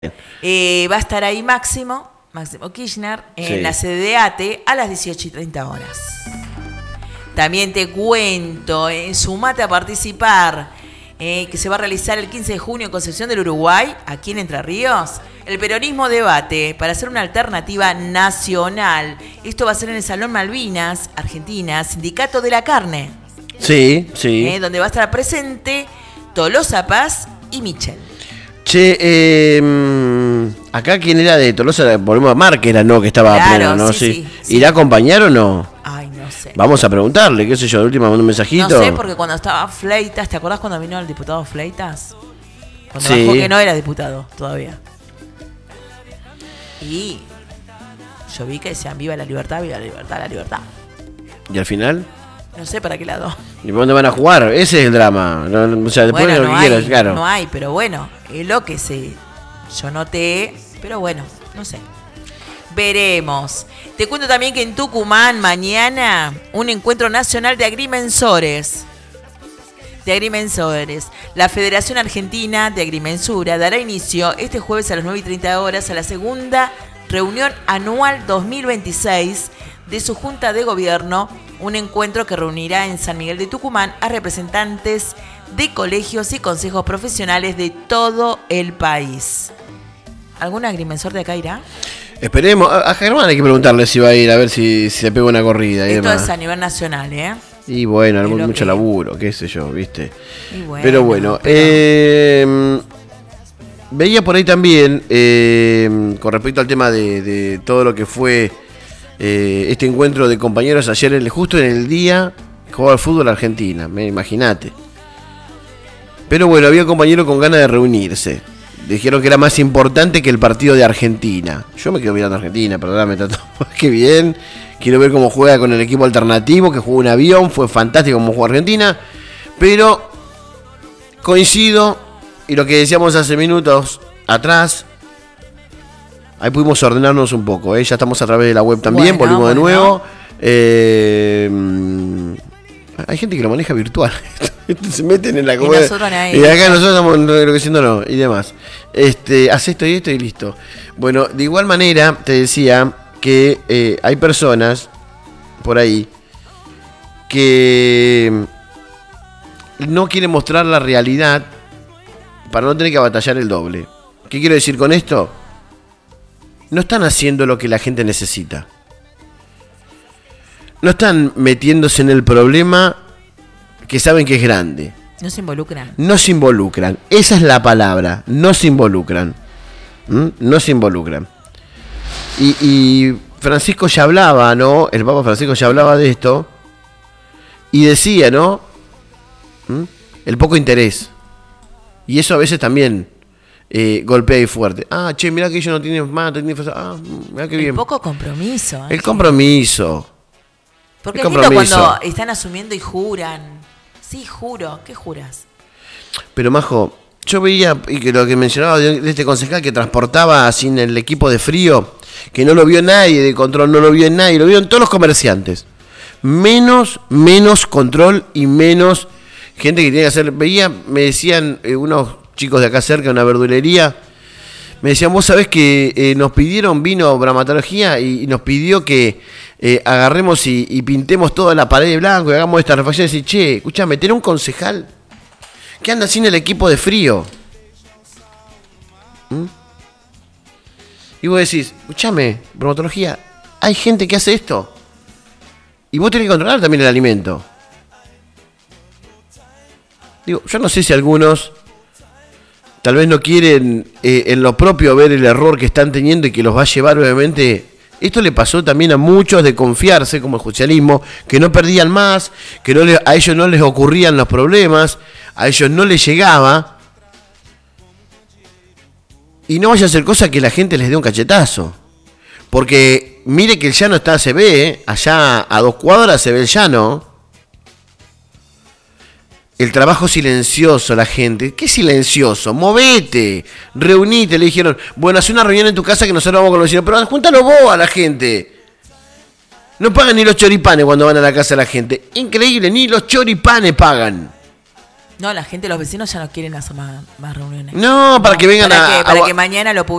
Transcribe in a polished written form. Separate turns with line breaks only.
Va a estar ahí Máximo Kirchner en la sede de ATE a las 18:30 horas. También te cuento, sumate a participar, que se va a realizar el 15 de junio en Concepción del Uruguay, aquí en Entre Ríos, el peronismo debate para hacer una alternativa nacional. Esto va a ser en el Salón Malvinas, Argentina, Sindicato de la Carne.
Sí.
Donde va a estar presente Tolosa Paz y Michel.
Che, acá quién era de Tolosa, volvemos a Mar, que era que estaba a pleno, ¿no? Sí. ¿Irá a acompañar o no?
Ay, no sé.
Vamos a preguntarle, qué sé yo, de última mandó un mensajito.
No sé, porque cuando estaba Fleitas, ¿te acordás cuando vino el diputado Fleitas? Cuando bajó que no era diputado todavía. Y yo vi que decían viva la libertad, viva la libertad, la libertad.
¿Y al final?
No sé para qué lado.
¿Y por dónde van a jugar? Ese es el drama. O sea, después
bueno,
de lo que quieras, claro.
No hay, pero bueno, es lo que yo noté, pero bueno, no sé. Veremos. Te cuento también que en Tucumán mañana un encuentro nacional de agrimensores. La Federación Argentina de Agrimensura dará inicio este jueves a las 9:30 horas a la segunda reunión anual 2026 de su Junta de Gobierno, un encuentro que reunirá en San Miguel de Tucumán a representantes de colegios y consejos profesionales de todo el país. ¿Algún agrimensor de acá irá?
Esperemos. A Germán hay que preguntarle si va a ir, a ver si se pega una corrida.
Esto
demás.
es a nivel nacional, ¿eh?
Y bueno, mucho laburo, qué sé yo, ¿viste?
Bueno,
pero bueno, veía por ahí también, con respecto al tema de todo lo que fue este encuentro de compañeros ayer, justo en el día que jugaba al fútbol Argentina, imagínate. Pero bueno, había compañeros con ganas de reunirse. Dijeron que era más importante que el partido de Argentina. Yo me quedo mirando a Argentina, perdóname, tanto. Qué bien. Quiero ver cómo juega con el equipo alternativo, que jugó un avión. Fue fantástico cómo jugó Argentina. Pero coincido, y lo que decíamos hace minutos atrás, ahí pudimos ordenarnos un poco. Ya estamos a través de la web también, volvimos de nuevo. Hay gente que lo maneja virtual. Se meten en la comida. Y acá nosotros estamos enloqueciéndonos y demás. Hace esto y esto y listo. Bueno, de igual manera, te decía que hay personas por ahí que no quieren mostrar la realidad para no tener que batallar el doble. ¿Qué quiero decir con esto? No están haciendo lo que la gente necesita. No están metiéndose en el problema que saben que es grande.
No se involucran.
No se involucran. Esa es la palabra. No se involucran. No se involucran. Y Francisco ya hablaba, ¿no? El Papa Francisco ya hablaba de esto. Y decía, ¿no? El poco interés. Y eso a veces también golpea y fuerte. Che, mirá que ellos no tienen más. Mirá que bien.
El poco compromiso.
El compromiso.
Porque es lindo cuando están asumiendo y juran. Sí, juro. ¿Qué juras?
Pero, Majo, yo veía, y que lo que mencionaba de este concejal que transportaba sin el equipo de frío, que no lo vio nadie de control, no lo vio en nadie, lo vieron todos los comerciantes. Menos control y menos gente que tiene que hacer. Veía, me decían unos chicos de acá cerca, una verdulería, me decían, vos sabés que nos pidieron vino bromatología y nos pidió que agarremos y pintemos toda la pared de blanco y hagamos esta refacción. Y decir, che, escuchame, tenés un concejal que anda sin el equipo de frío. Y vos decís, escuchame, bromatología, hay gente que hace esto. Y vos tenés que controlar también el alimento. Digo, yo no sé si algunos tal vez no quieren en lo propio ver el error que están teniendo y que los va a llevar obviamente. Esto le pasó también a muchos de confiarse, como el justicialismo, que no perdían más, que a ellos no les ocurrían los problemas, a ellos no les llegaba. Y no vaya a ser cosa que la gente les dé un cachetazo. Porque mire que el llano se ve, allá a 2 cuadras se ve el llano. El trabajo silencioso, la gente. ¿Qué silencioso? Movete, reunite. Le dijeron, bueno, haz una reunión en tu casa que nosotros vamos con los vecinos. Pero júntalo vos a la gente. No pagan ni los choripanes cuando van a la casa de la gente. Increíble, ni los choripanes pagan.
No, la gente, los vecinos ya no quieren hacer más reuniones.
No, para que vengan
para que mañana lo publiquen.